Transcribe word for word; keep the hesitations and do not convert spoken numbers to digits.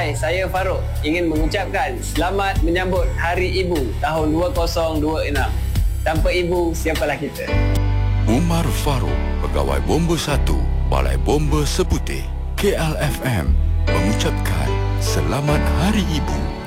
Hai, saya Farouk ingin mengucapkan selamat menyambut Hari Ibu tahun dua ribu dua puluh enam. Tanpa ibu, siapalah kita? Umar Farouk, Pegawai Bomba satu, Balai Bomba Seputih, K L F M mengucapkan Selamat Hari Ibu.